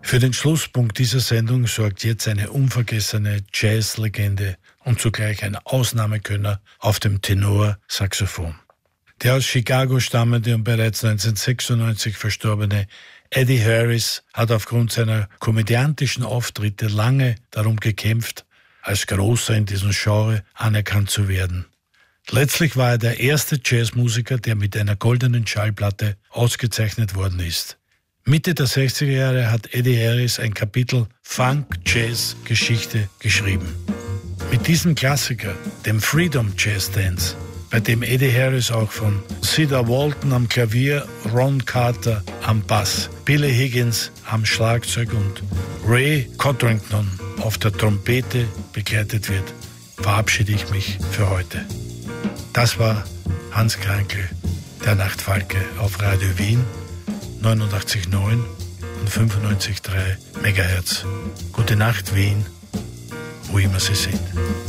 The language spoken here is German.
Für den Schlusspunkt dieser Sendung sorgt jetzt eine unvergessene Jazzlegende und zugleich ein Ausnahmekönner auf dem Tenor-Saxophon. Der aus Chicago stammende und bereits 1996 verstorbene Eddie Harris hat aufgrund seiner komödiantischen Auftritte lange darum gekämpft, als Großer in diesem Genre anerkannt zu werden. Letztlich war er der erste Jazzmusiker, der mit einer goldenen Schallplatte ausgezeichnet worden ist. Mitte der 60er Jahre hat Eddie Harris ein Kapitel Funk-Jazz-Geschichte geschrieben. Mit diesem Klassiker, dem Freedom Jazz Dance, bei dem Eddie Harris auch von Cedar Walton am Klavier, Ron Carter am Bass, Billy Higgins am Schlagzeug und Ray Codrington auf der Trompete begleitet wird, verabschiede ich mich für heute. Das war Hans Krankl, der Nachtfalke auf Radio Wien, 89,9 und 95,3 MHz. Gute Nacht, Wien, wo immer Sie sind.